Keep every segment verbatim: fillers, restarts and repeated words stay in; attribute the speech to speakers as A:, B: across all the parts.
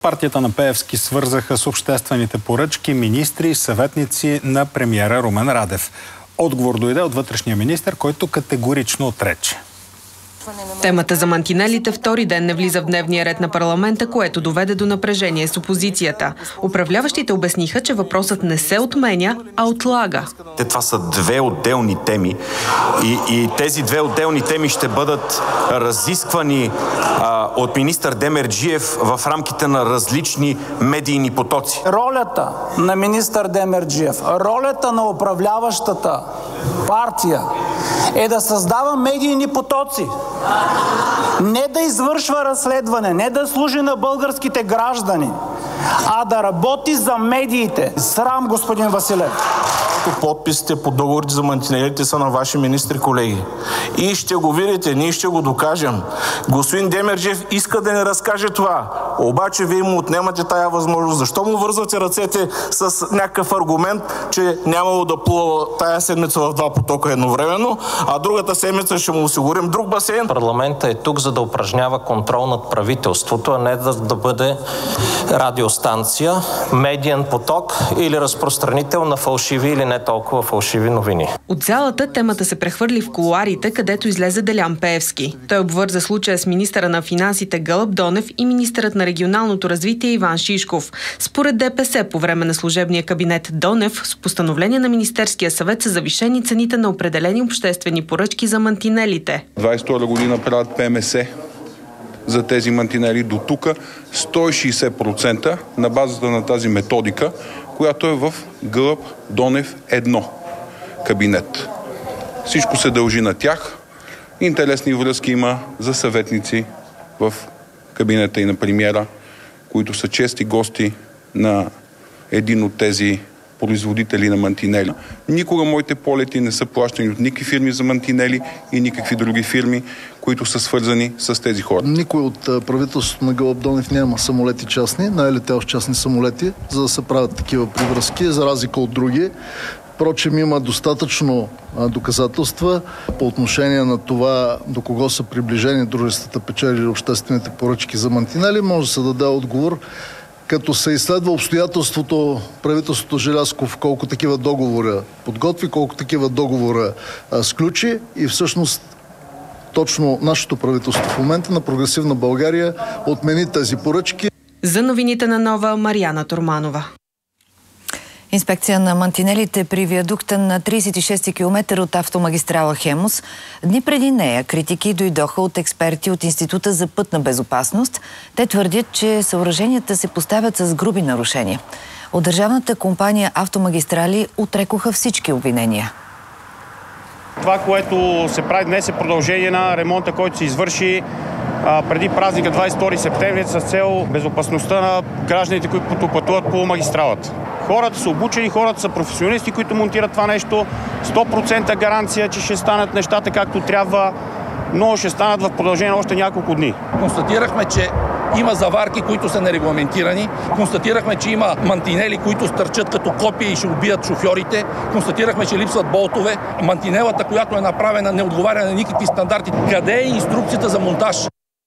A: Партията на Пеевски свързаха с обществените поръчки министри и съветници на премиера Румен Радев. Отговор дойде от вътрешния министър, който категорично отрече.
B: Темата за мантинелите втори ден не влиза в дневния ред на парламента, което доведе до напрежение с опозицията. Управляващите обясниха, че въпросът не се отменя, а отлага.
C: Те, това са две отделни теми и, и тези две отделни теми ще бъдат разисквани а, от министър Демерджиев в рамките на различни медийни потоци.
D: Ролята на министър Демерджиев, ролята на управляващата партия е да създава медийни потоци. Не да извършва разследване, не да служи на българските граждани, а да работи за медиите. Срам, господин Василев!
E: Подписите по договорите за мантинелите са на ваши министри, колеги. И ще го видите, ние ще го докажем. Господин Демерджиев иска да не разкаже това. Обаче вие му отнемате тая възможност. Защо му вързвате ръцете с някакъв аргумент, че нямало да плува тая седмица в два потока едновременно, а другата седмица ще му осигурим друг басейн?
F: Парламентът е тук, за да упражнява контрол над правителството, а не да, да бъде радиостанция, медиен поток или разпространител на фалшиви или не толкова фалшиви новини.
B: От залата темата се прехвърли в кулоарите, където излезе Делян Пеевски. Той обвърза случая с министъра на финансите Гълъб Донев и министърът на регионалното развитие Иван Шишков. Според ДПС, по време на служебния кабинет Донев, с постановление на Министерския съвет са завишени цените на определени обществени поръчки за мантинелите.
G: двадесет и втора година правят ПМС за тези мантинели до тук сто и шейсет процента на базата на тази методика, която е в Гълъб Донев едно кабинет. Всичко се дължи на тях. Интересни връзки има за съветници в кабинета и на премиера, които са чести гости на един от тези производители на мантинели. Никога моите полети не са плащани от никакви фирми за мантинели и никакви други фирми, които са свързани с тези хора.
H: Никой от правителството на Гълъб Донев няма самолети частни, не е летял с частни самолети, за да се правят такива привръзки, за разлика от други. Впрочем, има достатъчно доказателства по отношение на това до кого са приближени дружествата, печели обществените поръчки за мантинели. Може да се даде отговор, като се изследва обстоятелството правителството Желязков колко такива договора подготви, колко такива договора а, сключи и всъщност точно нашето правителство в момента на Прогресивна България отмени тези поръчки.
B: За новините на Нова, Мариана Турманова.
I: Инспекция на мантинелите при виадукта на тридесет и шести километър от автомагистрала Хемус. Дни преди нея критики дойдоха от експерти от Института за пътна безопасност. Те твърдят, че съоръженията се поставят с груби нарушения. От държавната компания Автомагистрали отрекоха всички обвинения.
J: Това, което се прави днес, е продължение на ремонта, който се извърши а, преди празника двадесет и втори септември с цел безопасността на гражданите, които пътуват по магистралата. Хората са обучени, хората са професионалисти, които монтират това нещо. сто процента гаранция, че ще станат нещата както трябва, но ще станат в продължение още няколко дни.
K: Констатирахме, че има заварки, които са нерегламентирани. Констатирахме, че има мантинели, които стърчат като копия и ще убият шофьорите. Констатирахме, че липсват болтове. Мантинелата, която е направена, не отговаря на никакви стандарти. Къде е инструкцията за монтаж?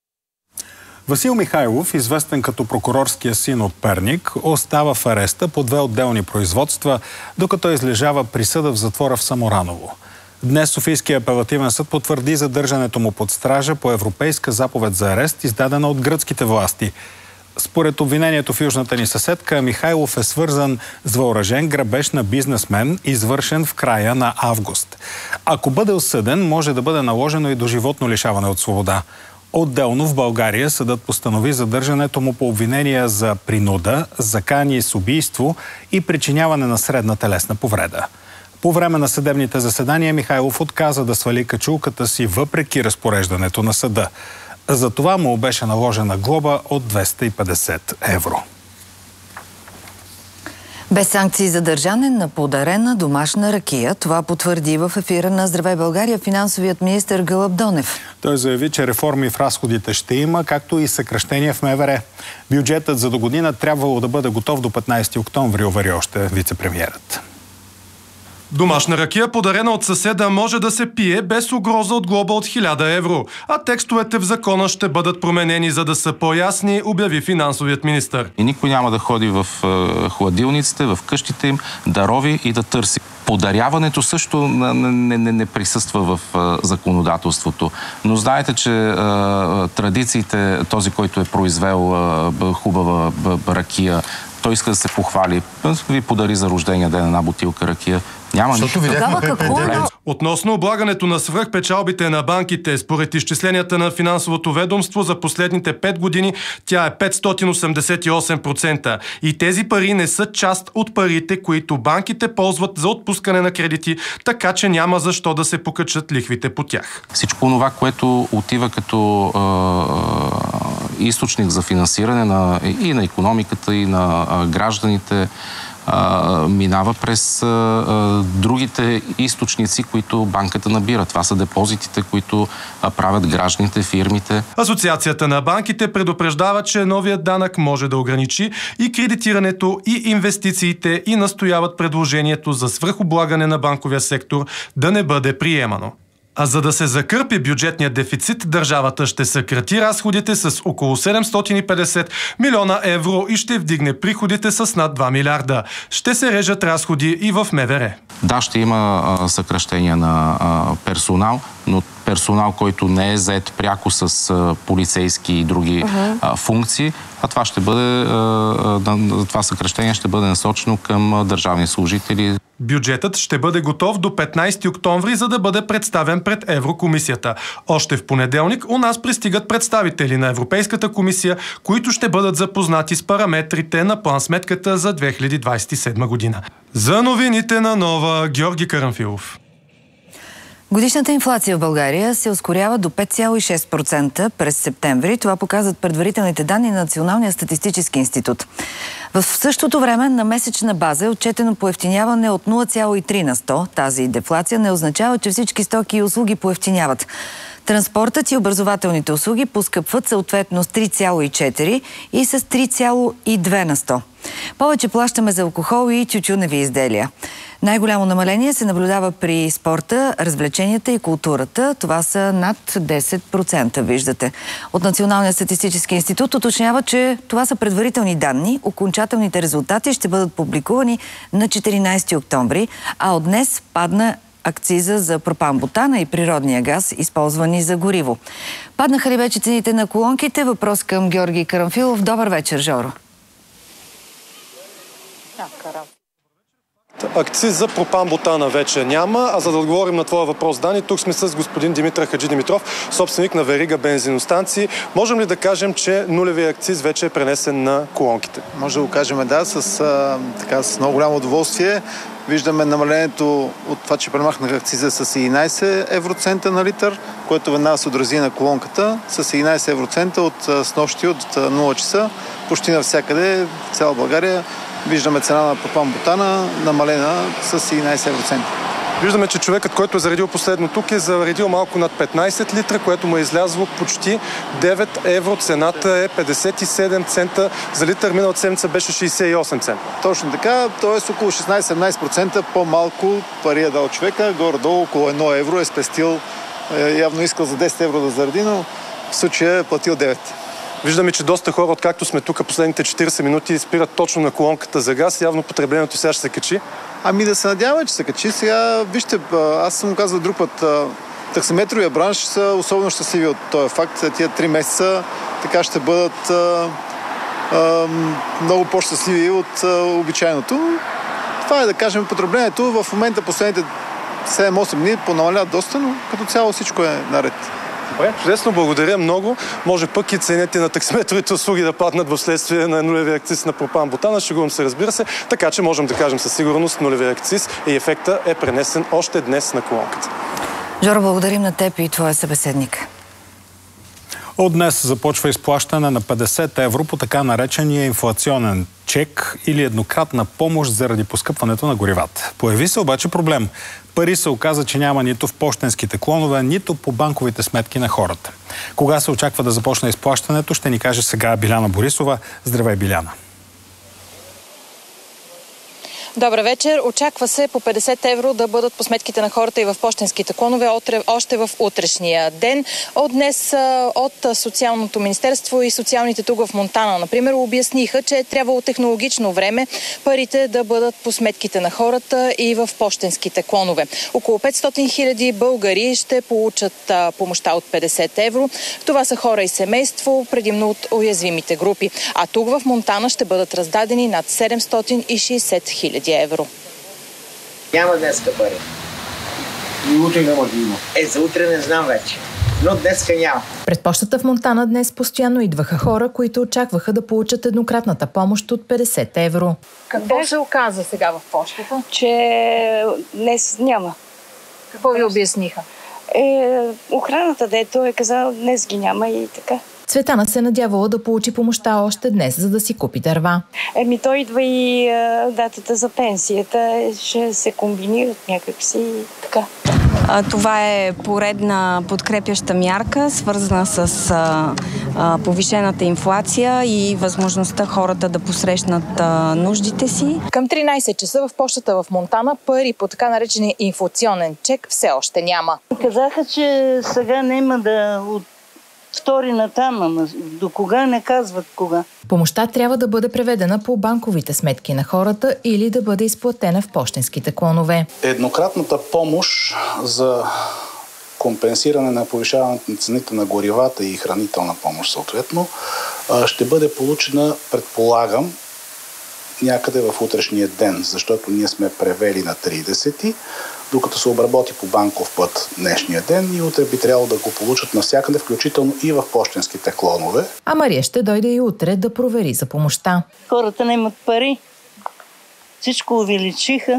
A: Васил Михайлов, известен като прокурорския син от Перник, остава в ареста по две отделни производства, докато излежава присъда в затвора в Самораново. Днес Софийския апелативен съд потвърди задържането му под стража по европейска заповед за арест, издадена от гръцките власти. Според обвинението в южната ни съседка, Михайлов е свързан с въоръжен грабеж на бизнесмен, извършен в края на август. Ако бъде осъден, може да бъде наложено и доживотно лишаване от свобода. Отделно в България съдът постанови задържането му по обвинения за принуда, закани с убийство и причиняване на средна телесна повреда. По време на съдебните заседания Михайлов отказа да свали качулката си въпреки разпореждането на съда. За това му беше наложена глоба от двеста и петдесет евро.
I: Без санкции за държане на подарена домашна ракия. Това потвърди в ефира на Здравей България финансовият министър Гълъб Донев.
A: Той заяви, че реформи в разходите ще има, както и съкращения в МВР. Бюджетът за до година трябвало да бъде готов до петнадесети октомври, увери още вицепремиерът.
L: Домашна ракия, подарена от съседа, може да се пие без угроза от глоба от хиляда евро, а текстовете в закона ще бъдат променени, за да са по-ясни, обяви финансовият министър.
M: И никой няма да ходи в е, хладилниците, в къщите им, да рови и да търси. Подаряването също не, не, не, не присъства в е, законодателството. Но знаете, че е, традициите, този, който е произвел е, хубава е, ракия, той иска да се похвали. Ви подари за рождения ден една бутилка ракия. Няма нищо.
L: Относно облагането на свръхпечалбите на банките, според изчисленията на финансовото ведомство за последните пет години, тя е петстотин осемдесет и осем процента. И тези пари не са част от парите, които банките ползват за отпускане на кредити, така че няма защо да се покачат лихвите по тях.
M: Всичко това, което отива като е, източник за финансиране на, и на икономиката, и на е, гражданите, Uh, минава през uh, uh, другите източници, които банката набира. Това са депозитите, които uh, правят гражданите, фирмите.
L: Асоциацията на банките предупреждава, че новият данък може да ограничи и кредитирането, и инвестициите, и настояват предложението за свръхоблагане на банковия сектор да не бъде приемано. А за да се закърпи бюджетният дефицит, държавата ще съкрати разходите с около седемстотин и петдесет милиона евро и ще вдигне приходите с над два милиарда. Ще се режат разходи и в МВР.
M: Да, ще има а, съкращения на а, персонал, но персонал, който не е зает пряко с а, полицейски и други uh-huh. а, функции, а това ще бъде, а, а, това съкращение ще бъде насочено към а, държавни служители.
L: Бюджетът ще бъде готов до петнайсети октомври, за да бъде представен пред Еврокомисията. Още в понеделник у нас пристигат представители на Европейската комисия, които ще бъдат запознати с параметрите на план-сметката за две хиляди двайсет и седма година. За новините на Нова, Георги Карамфилов.
I: Годишната инфлация в България се ускорява до пет цяло и шест процента през септември. Това показват предварителните данни на Националния статистически институт. В същото време на месечна база е отчетено поевтиняване от нула цяло и три на сто. Тази дефлация не означава, че всички стоки и услуги поевтиняват. Транспортът и образователните услуги поскъпват съответно с три цяло и четири и с три цяло и две на сто. Повече плащаме за алкохол и тютюневи изделия. Най-голямо намаление се наблюдава при спорта, развлеченията и културата. Това са над десет процента, виждате. От Националния статистически институт уточнява, че това са предварителни данни. Окончателните резултати ще бъдат публикувани на четиринайсети октомври, а от днес падна акциза за пропан-бутана и природния газ, използвани за гориво. Паднаха ли вече цените на колонките? Въпрос към Георги Карамфилов. Добър вечер, Жоро.
N: Акциз за пропан-бутана вече няма, а за да отговорим на твоя въпрос, Дани, тук сме с господин Димитър Хаджидимитров, собственик на верига бензиностанции. Можем ли да кажем, че нулевия акциз вече е пренесен на колонките?
O: Може да го кажем, да, с, а, така, с много голямо удоволствие. Виждаме намалението от това, че премахнаха акциза с единайсет евроцента на литър, което веднага се отрази на колонката с единайсет евроцента от снощи, от нула часа, почти навсякъде, в цяла България. Виждаме цена на пропан-бутана намалена с единайсет евроцента.
N: Виждаме, че човекът, който е заредил последно тук, е заредил малко над петнайсет литра, което му е излязло почти девет евро. Цената е петдесет и седем цента за литър. Миналата седмица беше шейсет и осем цента.
O: Точно така, т.е. около шестнайсет-седемнайсет процента по-малко пари е дал човека. Горе-долу около едно евро е спестил. Явно искал за десет евро да зареди, но в случая е платил девет.
N: Виждаме, че доста хора, откакто сме тук последните четирийсет минути, спират точно на колонката за газ. Явно потреблението сега ще се качи.
O: Ами да се надяваме, че се качи. Сега, вижте, аз съм казал друг път, таксиметровия бранш са особено щастливи от този факт. Тия три месеца така ще бъдат а, а, много по-щастливи от а, обичайното. Това е, да кажем, потреблението. В момента последните седем-осем дни понамаляват доста, но като цяло всичко е наред.
N: Добре, чудесно, благодаря много. Може пък и цените на таксиметровите услуги да паднат в следствие на нулевия акциз на пропан-бутана. Шегувам се, разбира се. Така че можем да кажем със сигурност, нулевия акциз и ефекта е пренесен още днес на колонката.
I: Жоро, благодарим на теб и твоя събеседник.
A: От днес започва изплащане на петдесет евро по така наречения инфлационен чек или еднократна помощ заради поскъпването на горивата. Появи се обаче проблем. Пари се оказа, че няма нито в пощенските клонове, нито по банковите сметки на хората. Кога се очаква да започне изплащането, ще ни каже сега Биляна Борисова. Здравей, Биляна!
P: Добър вечер. Очаква се по петдесет евро да бъдат по сметките на хората и в пощенските клонове още в утрешния ден. От днес от Социалното министерство и социалните тук в Монтана, например, обясниха, че е трябвало технологично време парите да бъдат по сметките на хората и в пощенските клонове. Около петстотин хиляди българи ще получат помощта от петдесет евро. Това са хора и семейство, предимно от уязвимите групи. А тук в Монтана ще бъдат раздадени над седемстотин и шейсет хиляди евро.
Q: Няма днеска пари. И утре няма да има. Е, за утре не знам вече. Но днеска няма.
P: Пред пощата в Монтана днес постоянно идваха хора, които очакваха да получат еднократната помощ от петдесет евро.
R: Какво да се оказа сега в пощата?
S: Че днес няма.
R: Какво ви обясниха?
S: Е, охраната, дето е казала, днес ги няма и така.
P: Цветана се надявала да получи помощта още днес, за да си купи дърва.
S: Еми, той идва и а, датата за пенсията. Ще се комбинират някакси и така.
T: А, това е поредна подкрепяща мярка, свързана с а, а, повишената инфлация и възможността хората да посрещнат а, нуждите си.
P: Към тринайсет часа в пощата в Монтана пари по така наречения инфлационен чек все още няма.
U: Казаха, че сега няма да от втори натам, ама до кога не казват кога.
P: Помощта трябва да бъде преведена по банковите сметки на хората или да бъде изплатена в пощенските клонове.
E: Еднократната помощ за компенсиране на повишаването на цените на горивата и хранителна помощ съответно ще бъде получена, предполагам, някъде в утрешния ден, защото ние сме превели на тридесети, докато се обработи по банков път днешния ден и утре би трябвало да го получат навсякъде, включително и в пощенските клонове.
P: А Мария ще дойде и утре да провери за помощта.
U: Хората не имат пари. Всичко увеличиха.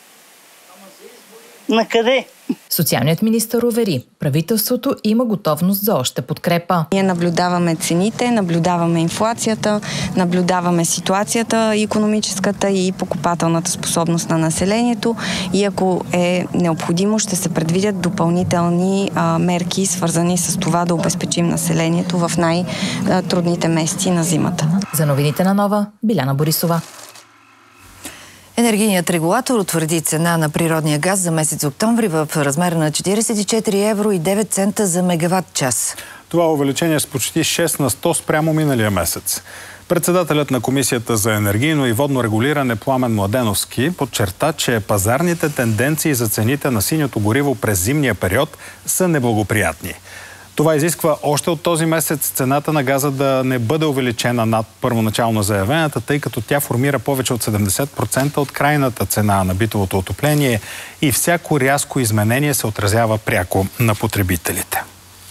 U: Накъде?
P: Социалният министър увери, правителството има готовност за още подкрепа.
T: Ние наблюдаваме цените, наблюдаваме инфлацията, наблюдаваме ситуацията, икономическата и покупателната способност на населението и ако е необходимо, ще се предвидят допълнителни а, мерки, свързани с това да обезпечим населението в най-трудните месеци на зимата.
P: За новините на Нова, Биляна Борисова.
I: Енергийният регулатор утвърди цена на природния газ за месец октомври в размер на четирийсет и четири евро и девет цента за мегаватт час.
A: Това увеличение с почти шест на сто спрямо миналия месец. Председателят на Комисията за енергийно и водно регулиране Пламен Младеновски подчерта, че пазарните тенденции за цените на синьото гориво през зимния период са неблагоприятни. Това изисква още от този месец цената на газа да не бъде увеличена над първоначално заявената, тъй като тя формира повече от седемдесет процента от крайната цена на битовото отопление и всяко рязко изменение се отразява пряко на потребителите.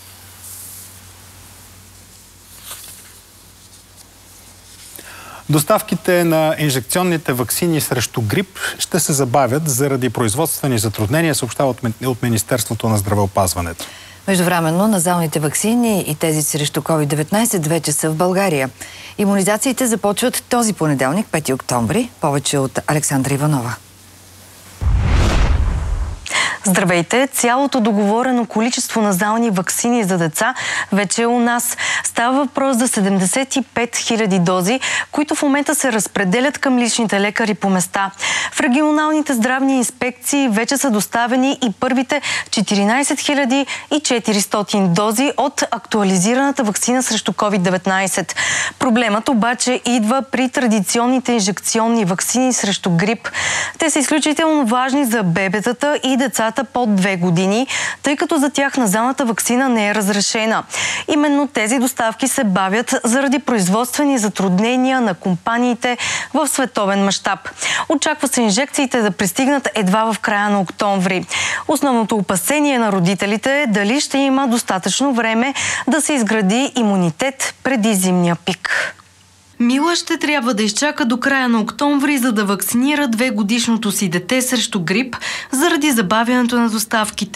A: Доставките на инжекционните ваксини срещу грип ще се забавят заради производствени затруднения, съобщава от Министерството на здравеопазването.
I: Междувременно назалните ваксини и тези срещу ковид деветнайсет вече са в България. Имунизациите започват този понеделник, пети октомври. Повече от Александра Иванова.
V: Здравейте! Цялото договорено количество назални ваксини за деца вече е у нас. Става въпрос за седемдесет и пет хиляди дози, които в момента се разпределят към личните лекари по места. В регионалните здравни инспекции вече са доставени и първите четиринайсет хиляди и четиристотин дози от актуализираната ваксина срещу ковид деветнайсет. Проблемът обаче идва при традиционните инжекционни ваксини срещу грип. Те са изключително важни за бебетата и децата под две години, тъй като за тях назалната ваксина не е разрешена. Именно тези доставки се бавят заради производствени затруднения на компаниите в световен мащаб. Очаква се инжекциите да пристигнат едва в края на октомври. Основното опасение на родителите е дали ще има достатъчно време да се изгради имунитет преди зимния пик. Мила ще трябва да изчака до края на октомври, за да вакцинира две годишното си дете срещу грип заради забавянето на доставките.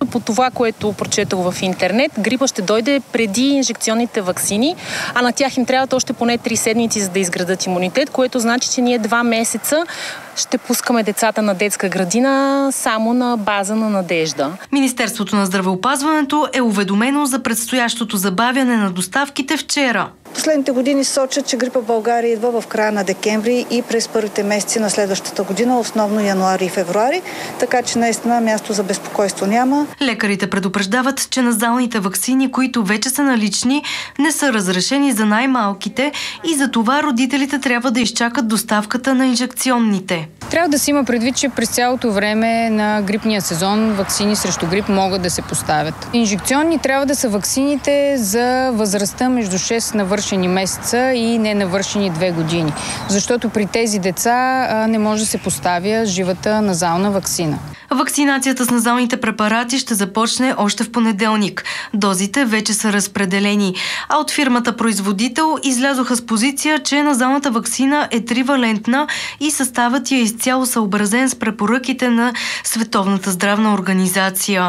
C: по това, което прочетох в интернет, грипа ще дойде преди инжекционните ваксини, а на тях им трябват още поне три седмици, за да изградат имунитет, което значи, че ние два месеца ще пускаме децата на детска градина само на база на надежда.
V: Министерството на здравеопазването е уведомено за предстоящото забавяне на доставките вчера.
D: Последните години сочат, че грипа в България идва в края на декември и през първите месеци на следващата година, основно януари и февруари, така че наистина място за безпокойство няма.
V: Лекарите предупреждават, че назалните ваксини, които вече са налични, не са разрешени за най-малките и за това родителите трябва да изчакат доставката на инжекционните.
W: Трябва да се има предвид, че през цялото време на грипния сезон ваксини срещу грип могат да се поставят. Инжекционни трябва да са ваксините за възрастта между шест навършени месеца и ненавършени две години. Защото при тези деца не може да се поставя живата назална ваксина.
V: Вакцинацията с назалните препарати ще започне още в понеделник. Дозите вече са разпределени. А от фирмата производител излязоха с позиция, че назалната ваксина е тривалентна и съставът е изцяло съобразен с препоръките на Световната здравна организация.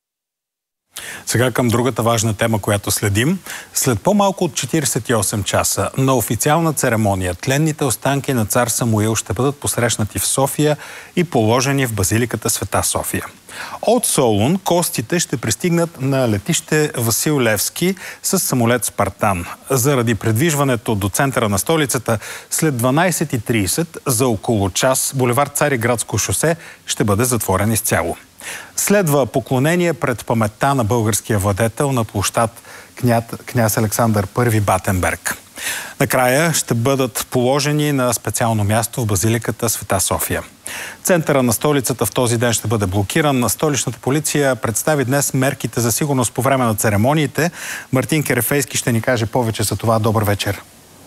A: Сега към другата важна тема, която следим. След по-малко от четиридесет и осем часа на официална церемония тленните останки на цар Самуил ще бъдат посрещнати в София и положени в базиликата Света София. От Солун костите ще пристигнат на летище Васил Левски с самолет Спартан. Заради предвижването до центъра на столицата след дванайсет и трийсет за около час булевард Цариградско шосе ще бъде затворен изцяло. Следва поклонение пред паметта на българския владетел на площад княз Александър Първи Батенберг. Накрая ще бъдат положени на специално място в базиликата Света София. Центъра на столицата в този ден ще бъде блокиран. Столичната полиция представи днес мерките за сигурност по време на церемониите. Мартин Керефейски ще ни каже повече за това. Добър вечер.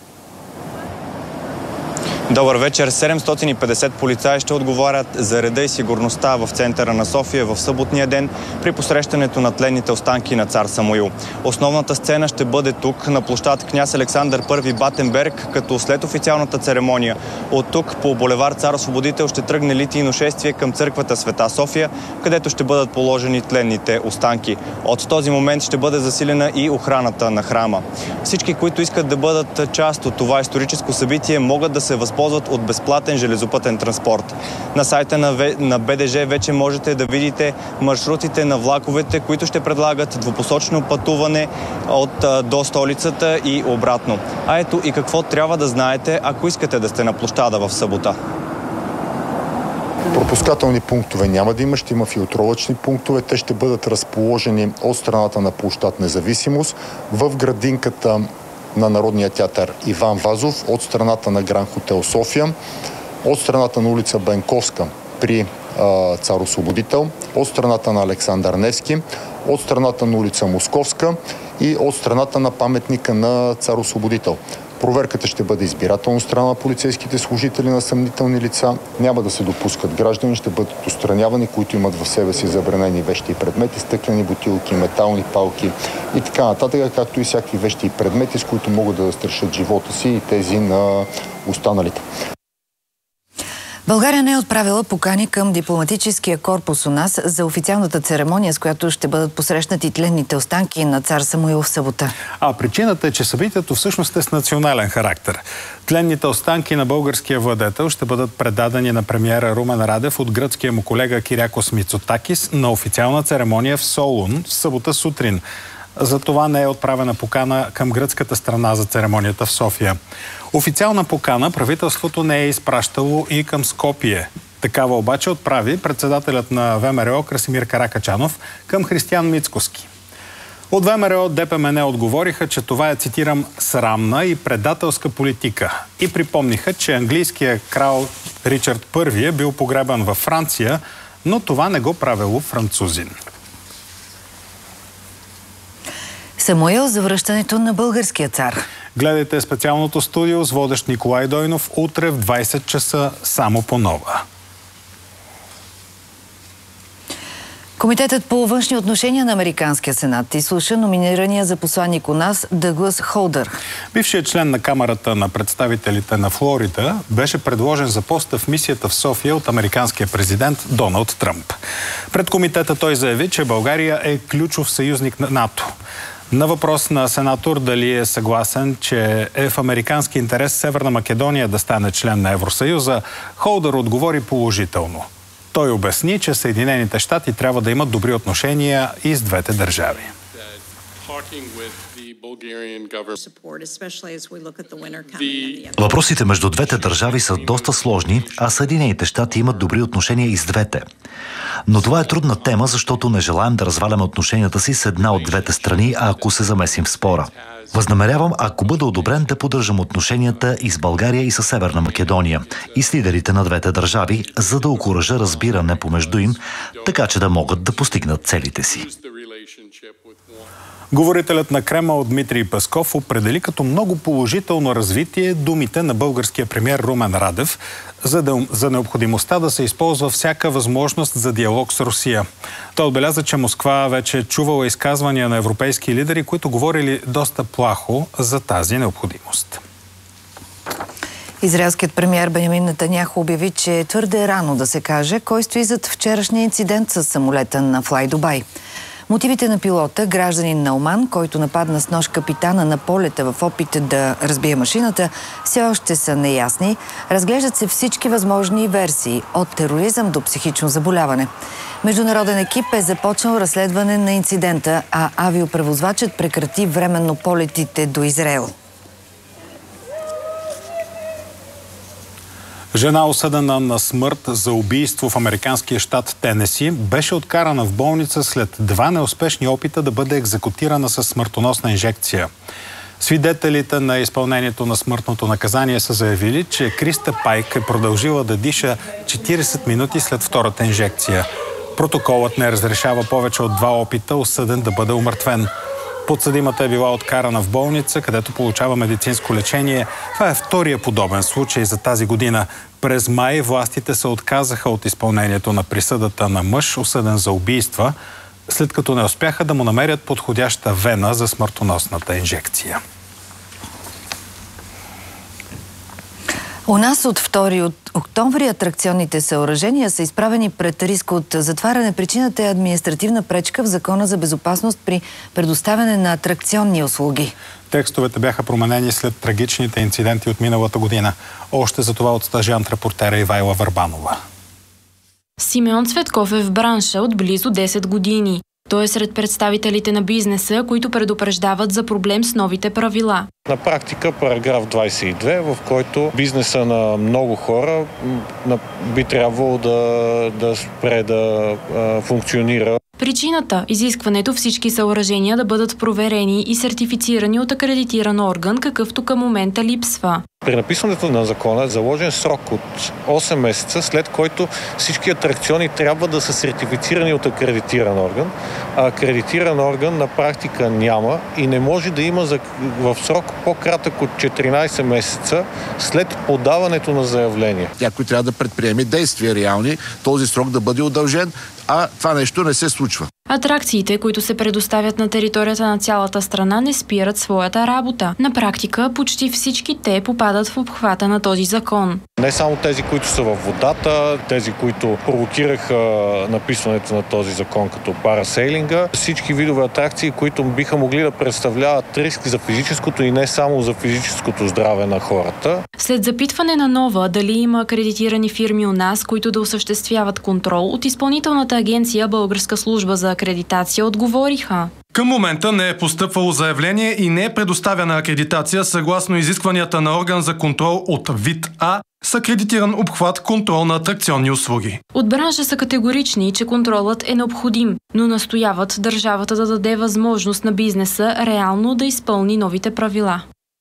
X: Добър вечер. седемстотин и петдесет полицаи ще отговарят за реда и сигурността в центъра на София в съботния ден при посрещането на тленните останки на цар Самуил. Основната сцена ще бъде тук на площад княз Александър Първи Батенберг, като след официалната церемония от тук по булевард Цар Освободител ще тръгне литийно шествие към църквата Света София, където ще бъдат положени тленните останки. От този момент ще бъде засилена и охраната на храма. Всички, които искат да бъдат част от това историческо събитие, могат да се възползват ползват от безплатен железопътен транспорт. На сайта на, на БДЖ вече можете да видите маршрутите на влаковете, които ще предлагат двупосочно пътуване от до столицата и обратно. А ето и какво трябва да знаете, ако искате да сте на площада в събота.
Y: Пропускателни пунктове няма да има, ще има филтровъчни пунктове. Те ще бъдат разположени от страната на площад Независимост в градинката на Народния театър Иван Вазов, от страната на Гранд Хотел София, от страната на улица Бенковска при а, Цар Освободител, от страната на Александър Невски, от страната на улица Московска и от страната на паметника на Цар Освободител. Проверката ще бъде избирателно страна на полицейските служители на съмнителни лица. Няма да се допускат граждани, ще бъдат отстранявани, които имат в себе си забранени вещи и предмети, стъклени бутилки, метални палки и така нататък, както и всякакви вещи и предмети, с които могат да застрашат живота си и тези на останалите.
I: България не е отправила покани към дипломатическия корпус у нас за официалната церемония, с която ще бъдат посрещнати тленните останки на цар Самуил в събота.
A: А причината е, че събитието всъщност е с национален характер. Тленните останки на българския владетел ще бъдат предадени на премиера Румен Радев от гръцкия му колега Кирякос Мицотакис на официална церемония в Солун в събота сутрин. За това не е отправена покана към гръцката страна за церемонията в София. Официална покана правителството не е изпращало и към Скопие. Такава обаче отправи председателят на ВМРО Красимир Каракачанов към Християн Мицкоски. От ВМРО ДПМН отговориха, че това е, цитирам, срамна и предателска политика. И припомниха, че английският крал Ричард Първи е бил погребан във Франция, но това не го правило французин.
I: Самуил за връщането на българския цар.
A: Гледайте специалното студио с водещ Николай Дойнов утре в двайсет часа само по Нова.
I: Комитетът по външни отношения на Американския сенат изслуша номинирания за посланник у нас Дъглас Холдър.
A: Бившият член на Камарата на представителите на Флорида беше предложен за поста в мисията в София от американския президент Доналд Тръмп. Пред комитета той заяви, че България е ключов съюзник на НАТО. На въпрос на сенатор дали е съгласен, че е в американски интерес Северна Македония да стане член на Евросъюза, Холдър отговори положително. Той обясни, че Съединените щати трябва да имат добри отношения и с двете държави.
B: Въпросите между двете държави са доста сложни, а Съединените щати имат добри отношения и с двете. Но това е трудна тема, защото не желаем да разваляме отношенията си с една от двете страни, ако се замесим в спора. Възнамерявам, ако бъда одобрен, да поддържам отношенията и с България, и с Северна Македония, и с лидерите на двете държави, за да окуража разбиране помежду им, така че да могат да постигнат целите си.
A: Говорителят на Кремъл Дмитрий Песков определи като много положително развитие думите на българския премиер Румен Радев за, да, за необходимостта да се използва всяка възможност за диалог с Русия. Той отбеляза, че Москва вече е чувала изказвания на европейски лидери, които говорили доста плахо за тази необходимост.
I: Израелският премиер Бенямин Нетаняху обяви, че е твърде рано да се каже кой стои зад вчерашния инцидент с самолета на Fly Dubai. Мотивите на пилота, гражданин на Оман, който нападна с нож капитана на полета в опит да разбие машината, все още са неясни. Разглеждат се всички възможни версии, от тероризъм до психично заболяване. Международен екип е започнал разследване на инцидента, а авиопревозвачът прекрати временно полетите до Израел.
A: Жена, осъдена на смърт за убийство в американския щат Тенеси, беше откарана в болница след два неуспешни опита да бъде екзекутирана със смъртоносна инжекция. Свидетелите на изпълнението на смъртното наказание са заявили, че Криста Пайк е продължила да диша четирийсет минути след втората инжекция. Протоколът не разрешава повече от два опита осъден да бъде умъртвен. Подсъдимата е била откарана в болница, където получава медицинско лечение. Това е втория подобен случай за тази година. През май властите се отказаха от изпълнението на присъдата на мъж, осъден за убийства, след като не успяха да му намерят подходяща вена за смъртоносната инжекция.
I: У нас от втори октомври атракционните съоръжения са изправени пред риск от затваряне. Причината е административна пречка в Закона за безопасност при предоставяне на атракционни услуги.
A: Текстовете бяха променени след трагичните инциденти от миналата година. Още за това от стажант репортера Ивайла Върбанова.
F: Симеон Цветков е в бранша от близо десет години. Той е сред представителите на бизнеса, които предупреждават за проблем с новите правила.
G: На практика параграф двадесет и две, в който бизнеса на много хора би трябвало да, да спре да а, функционира.
F: Причината – изискването всички съоръжения да бъдат проверени и сертифицирани от акредитиран орган, какъвто към момента липсва.
G: При написването на закона е заложен срок от осем месеца, след който всички атракциони трябва да са сертифицирани от акредитиран орган, а акредитиран орган на практика няма и не може да има в срок по-кратък от четиринадесет месеца след подаването на заявление.
H: Някой трябва да предприеме действия реални, този срок да бъде удължен, а това нещо не се случва.
F: Атракциите, които се предоставят на територията на цялата страна, не спират своята работа. На практика почти всички те попадат в обхвата на този закон.
G: Не само тези, които са във водата, тези, които провокираха написването на този закон като парасейлинга, всички видове атракции, които биха могли да представляват риск за физическото и не само за физическото здраве на хората.
F: След запитване на Нова дали има акредитирани фирми у нас, които да осъществяват контрол, от Изпълнителната агенция Българска служба за акредитация отговориха.
L: Към момента не е постъпвало заявление и не е предоставена акредитация съгласно изискванията на орган за контрол от вид А с акредитиран обхват контрол на атракционни услуги.
F: От бранша са категорични, че контролът е необходим, но настояват държавата да даде възможност на бизнеса реално да изпълни новите правила.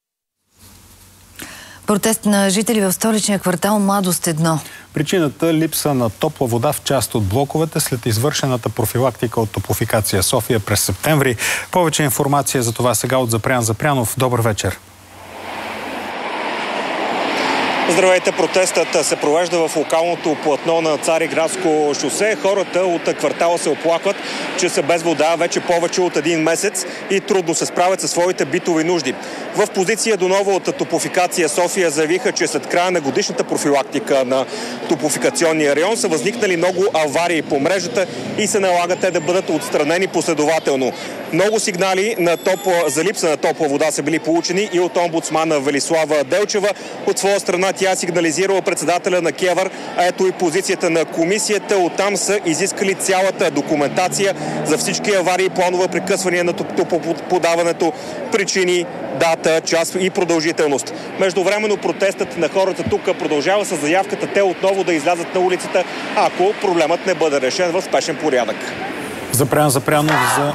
I: Протест на жители в столичния квартал Младост едно.
A: Причината – липса на топла вода в част от блоковете след извършената профилактика от Топлофикация София през септември. Повече информация за това сега от Запрян Запрянов. Добър вечер.
J: Здравейте, протестът се провежда в локалното платно на Цариградско шосе. Хората от квартала се оплакват, че са без вода вече повече от един месец и трудно се справят със своите битови нужди. В позиция до нова от Топлофикация София заявиха, че след края на годишната профилактика на топлофикационния район са възникнали много аварии по мрежата и се налага те да бъдат отстранени последователно. Много сигнали на топла, за липса на топла вода са били получени и от омбудсмана Велислава Делчева. От своя страна тя е сигнализирала председателя на КЕВР, а ето и позицията на комисията. Оттам са изискали цялата документация за всички аварии, планове, прекъсвания на топлоподаването, причини, дата, час и продължителност. Междувременно протестът на хората тук продължава с заявката те отново да излязат на улицата, ако проблемът не бъде решен в спешен порядък.
A: Запрян Запрянов за...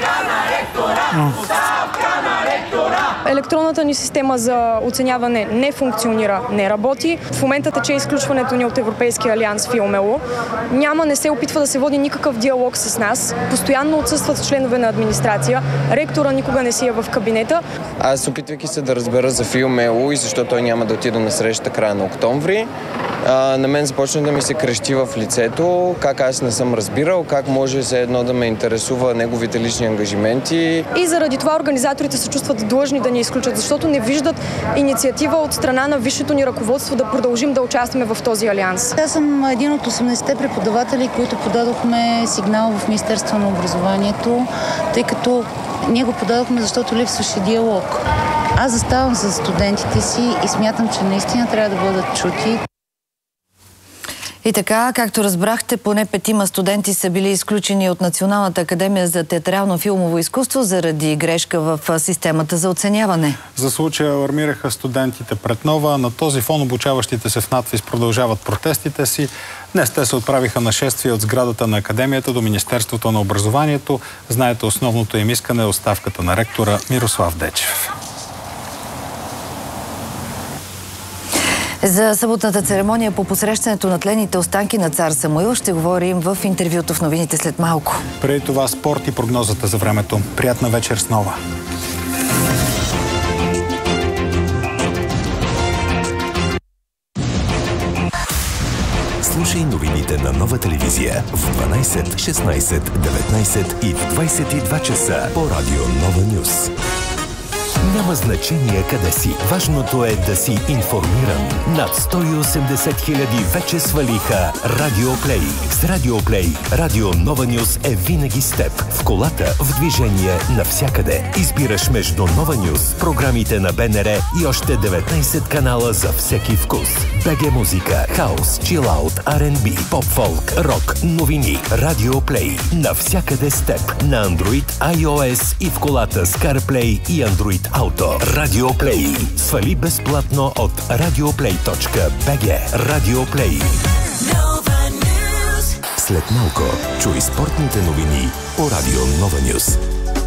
K: Електронната ни система за оценяване не функционира, не работи. В момента тече изключването ни от Европейския алианс Филмело. Няма, не се опитва да се води никакъв диалог с нас. Постоянно отсъстват членове на администрация. Ректора никога не си е в кабинета.
M: Аз, опитвайки се да разбера за Филмело и защо той няма да отида на среща края на октомври, а, на мен започна да ми се крещи в лицето, как аз не съм разбирал, как може все едно да ме интересува неговите лични ангажименти.
K: И заради това организаторите се чувстват длъжни да ни изключат, защото не виждат инициатива от страна на висшето ни ръководство да продължим да участваме в този алианс.
N: Аз съм един от осемнадесетте преподаватели, които подадохме сигнал в Министерство на образованието, тъй като ние го подадохме, защото липсваше диалог. Аз заставам за студентите си и смятам, че наистина трябва да бъдат чути.
I: И така, както разбрахте, поне петима студенти са били изключени от Националната академия за театрално-филмово изкуство заради грешка в системата за оценяване.
A: За случая алармираха студентите пред Нова. На този фон обучаващите се в надвис продължават протестите си. Днес те се отправиха на шествие от сградата на академията до Министерството на образованието. Знаете, основното им искане е оставката на ректора Мирослав Дечев.
I: За съботната церемония по посрещането на тлените останки на цар Самуил ще говорим в интервюто в новините след малко.
A: Преди това спорт и прогнозата за времето. Приятна вечер с Нова.
O: Слушай новините на Нова телевизия в дванайсет, шестнайсет, деветнайсет и в двайсет и два часа по радио Нова Нюс. Няма значение къде си. Важното е да си информиран. Над сто и осемдесет хиляди вече свалиха Радио Плей. С Радио Плей Радио Нова Нюс е винаги с теб. В колата, в движение, навсякъде. Избираш между Нова Нюс, програмите на БНР и още деветнайсет канала за всеки вкус. БГ музика, хаус, чилаут, Ар енд Би, поп-фолк, рок, новини. Радио Плей. Навсякъде с теб. На Android, iOS и в колата с CarPlay и Android Auto. Радио Плей. Свали безплатно от радиоплей точка би джи. Радио Плей. След малко чуй спортните новини по Радио Нова Нюс.